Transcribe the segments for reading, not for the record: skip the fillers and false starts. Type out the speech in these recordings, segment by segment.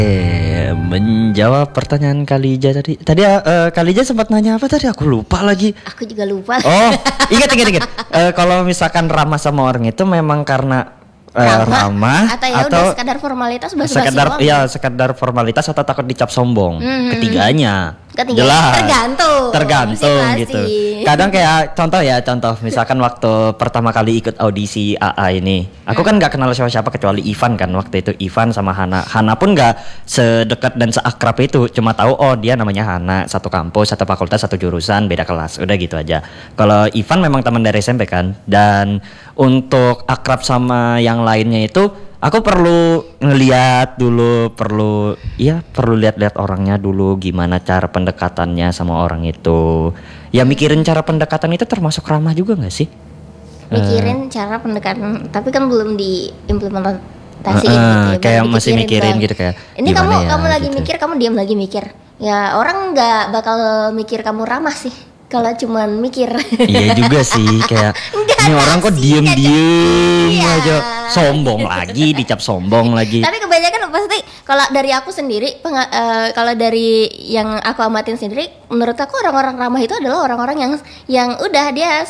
Menjawab pertanyaan Kalija tadi. Kalija sempat nanya apa tadi? Aku lupa lagi. Aku juga lupa. Oh, ingat. Kalau misalkan ramah sama orang itu memang karena ramah atau udah sekadar formalitas basa-basi doang. Sekadar formalitas atau takut dicap sombong. Ketiganya jelas. Tergantung gitu. Kadang kayak contoh misalkan waktu pertama kali ikut audisi AA ini, aku kan nggak kenal siapa-siapa kecuali Ivan kan. Waktu itu Ivan sama Hana pun nggak sedekat dan seakrab itu, cuma tahu dia namanya Hana, satu kampus, satu fakultas, satu jurusan, beda kelas, udah gitu aja. Kalau Ivan memang teman dari SMP kan, dan untuk akrab sama yang lainnya itu aku perlu ngeliat dulu, perlu lihat-lihat orangnya dulu, gimana cara pendekatannya sama orang itu. Ya mikirin cara pendekatan itu termasuk ramah juga nggak sih? Mikirin cara pendekatan, tapi kan belum diimplementasiin gitu ya. Kayak masih mikirin gitu kayak. Ini kamu lagi gitu. Mikir, kamu diam lagi mikir. Ya orang nggak bakal mikir kamu ramah sih. Kalau cuman mikir. Iya juga sih, kayak ini orang kok diem aja, sombong lagi, dicap sombong lagi. Tapi kebanyakan pasti kalau dari aku sendiri, kalau dari yang aku amatin sendiri, menurut aku orang-orang ramah itu adalah orang-orang yang udah dia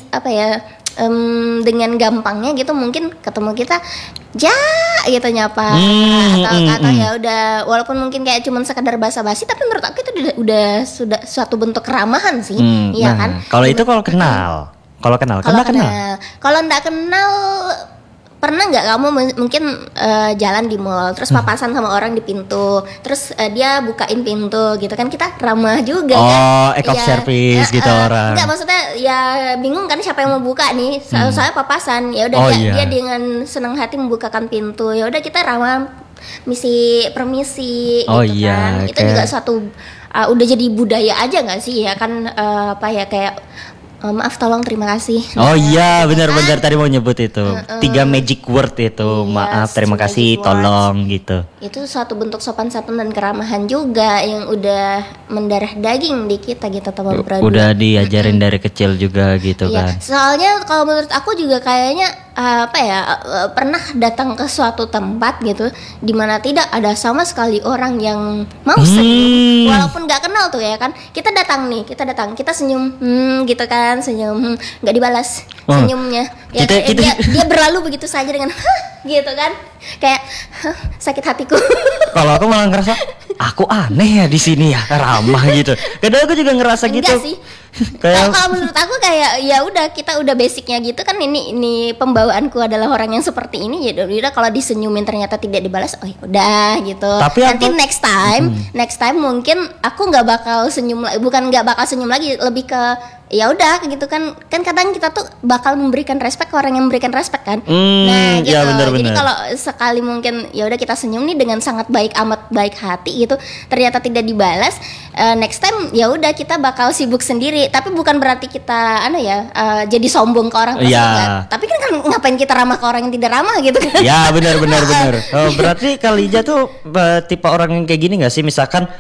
dengan gampangnya gitu mungkin ketemu kita gitu nyapa atau ya udah, walaupun mungkin kayak cuman sekedar basa-basi, tapi menurut aku itu udah sudah suatu bentuk keramahan sih. Iya kan? Kalau kenal. Kalau nggak kenal, pernah nggak kamu mungkin jalan di mall terus papasan sama orang di pintu, terus dia bukain pintu gitu kan, kita ramah juga kan? Of service gitu orang. Enggak, maksudnya ya bingung kan siapa yang mau buka nih, soalnya papasan. Ya udah dia dengan senang hati membukakan pintu. Ya udah kita ramah, permisi gitu kan. Itu juga suatu udah jadi budaya aja nggak sih ya kan, kayak maaf, tolong, terima kasih. Benar tadi mau nyebut itu 3 magic word itu, maaf, terima kasih, tolong gitu. Itu suatu bentuk sopan santun dan keramahan juga yang udah mendarah daging di kita gitu, teman berdua. Udah diajarin dari kecil juga gitu kan. Soalnya kalau menurut aku juga kayaknya pernah datang ke suatu tempat gitu di mana tidak ada sama sekali orang yang mau senyum, walaupun nggak kenal tuh ya kan. Kita datang, kita senyum gitu kan, senyum nggak dibalas senyumnya. Ya, dia berlalu begitu saja dengan gitu kan, kayak sakit hatiku. Kalau aku malah ngerasa aku aneh ya di sini ya, ramah gitu. Kadang aku juga ngerasa gitu. Enggak sih. Kalau menurut aku kayak ya udah, kita udah basicnya gitu kan, ini pembawaanku adalah orang yang seperti ini, ya udah kalau disenyumin ternyata tidak dibalas, oh ya udah gitu. Tapi nanti next time mungkin aku nggak bakal senyum, bukan nggak bakal senyum lagi, lebih ke ya udah gitu kan kadang kita tuh bakal memberikan respect ke orang yang memberikan respect kan. Nah gitu. Ya, bener. Jadi kalau sekali mungkin ya udah kita senyum nih dengan sangat amat baik hati gitu, ternyata tidak dibalas, next time ya udah kita bakal sibuk sendiri. Tapi bukan berarti kita jadi sombong ke orang tersebut. Tapi kan ngapain kita ramah ke orang yang tidak ramah gitu kan. Ya benar. Berarti Kalija tuh tipe orang yang kayak gini nggak sih?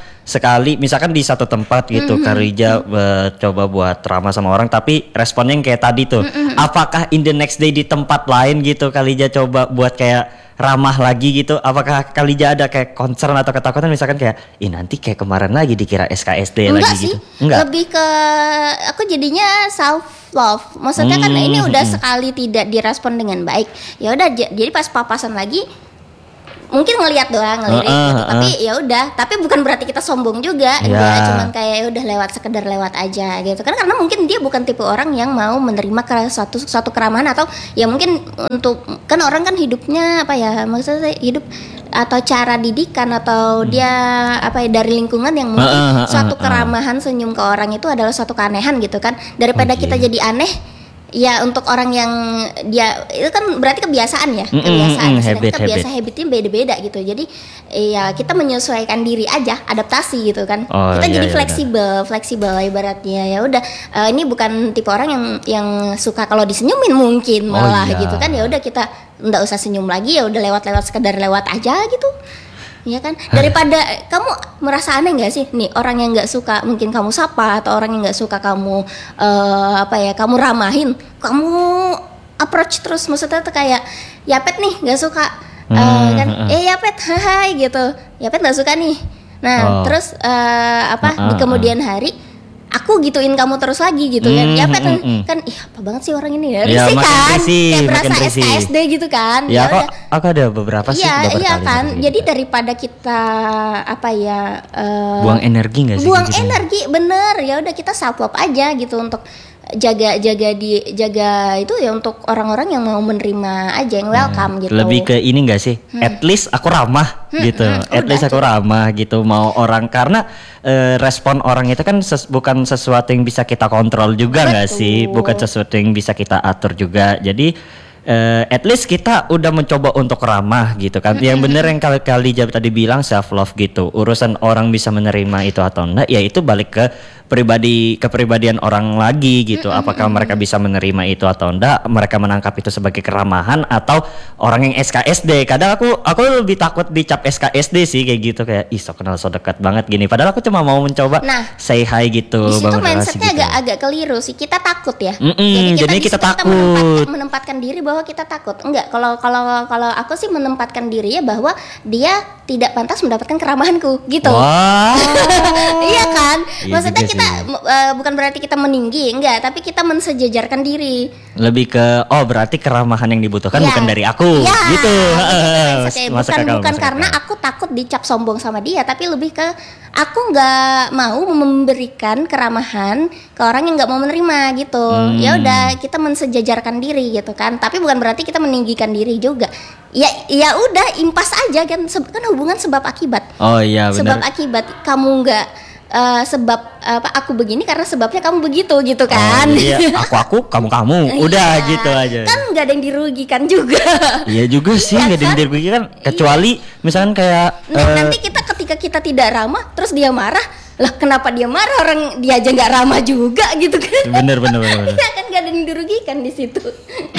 Misalkan di satu tempat gitu, Kalija coba buat ramah sama orang, tapi responnya yang kayak tadi tuh. Apakah in the next day di tempat lain gitu Kalija coba buat kayak ramah lagi gitu? Apakah Kalija ada kayak concern atau ketakutan, misalkan kayak nanti kayak kemarin lagi dikira SKSD lagi gitu? Enggak. Lebih ke aku jadinya self love. Maksudnya kan ini udah sekali tidak direspon dengan baik. Ya udah, jadi pas papasan lagi mungkin ngelihat doang, ngelirik gitu. Tapi ya udah, tapi bukan berarti kita sombong juga. Enggak, cuman kayak udah sekedar lewat aja gitu kan, karena mungkin dia bukan tipe orang yang mau menerima suatu keramahan, atau ya mungkin untuk kan orang kan hidupnya maksudnya hidup atau cara didikan atau dia dari lingkungan yang mungkin suatu keramahan, senyum ke orang itu adalah suatu keanehan gitu kan, daripada kita jadi aneh. Ya untuk orang yang dia itu kan berarti kebiasaan ya, habitnya beda-beda gitu. Jadi ya kita menyesuaikan diri aja, adaptasi gitu kan. Kita jadi fleksibel ibaratnya. Ya udah, ini bukan tipe orang yang suka kalau disenyumin mungkin malah gitu kan. Ya udah kita nggak usah senyum lagi, ya udah lewat sekedar lewat aja gitu. Ya kan, daripada kamu merasa aneh nggak sih nih orang yang nggak suka mungkin kamu sapa, atau orang yang nggak suka kamu kamu ramahin, kamu approach terus, maksudnya tuh kayak ya pet nih nggak suka kan ya Pet hai gitu, ya Pet nggak suka nih. Nah terus di kemudian hari aku gituin kamu terus lagi gitu kan. Ya Pet kan ih apa banget sih orang ini ya, risih kan, kayak berasa SKSD gitu kan. Ya aku ada beberapa sih. Iya kan. Jadi daripada kita buang energi nggak sih? Buang energi bener, ya udah kita self love aja gitu untuk jaga itu ya untuk orang-orang yang mau menerima aja, yang welcome gitu. Lebih ke ini enggak sih? At least aku ramah gitu. At least aku ramah gitu mau orang, karena respon orang itu kan bukan sesuatu yang bisa kita kontrol juga enggak sih? Bukan sesuatu yang bisa kita atur juga. Jadi at least kita udah mencoba untuk ramah gitu kan. Yang bener yang kali-kali tadi bilang self love gitu. Urusan orang bisa menerima itu atau enggak, ya itu balik ke kepribadian orang lagi gitu. Apakah mereka bisa menerima itu atau enggak, mereka menangkap itu sebagai keramahan atau orang yang SKSD. Kadang aku lebih takut dicap SKSD sih kayak gitu, kayak ih so kenal so dekat banget gini, padahal aku cuma mau mencoba say hi gitu. Di situ mindsetnya gitu. agak keliru sih, kita takut ya. Jadi kita takut menempatkan diri bahwa kita takut. Enggak, kalau aku sih menempatkan diri ya bahwa dia tidak pantas mendapatkan keramahanku gitu. Wow. Iya kan? Maksudnya kita bukan berarti kita meninggi, enggak, tapi kita mensejajarkan diri. Lebih ke berarti keramahan yang dibutuhkan bukan dari aku gitu. Bukan karena aku takut dicap sombong sama dia, tapi lebih ke aku nggak mau memberikan keramahan ke orang yang nggak mau menerima gitu. Ya udah, kita mensejajarkan diri gitu kan, tapi bukan berarti kita meninggikan diri juga. Ya udah, impas aja kan hubungan sebab akibat. Oh iya benar. Sebab akibat, kamu nggak sebab aku begini karena sebabnya kamu begitu gitu kan. Iya, aku kamu udah gitu aja. Kan nggak ada yang dirugikan juga. Iya juga sih, nggak ada yang dirugikan kecuali misalkan kayak nanti ketika kita tidak ramah terus dia marah, lah kenapa dia marah, orang dia aja nggak ramah juga gitu kan. Bener. Iya kan, nggak ada yang dirugikan di situ.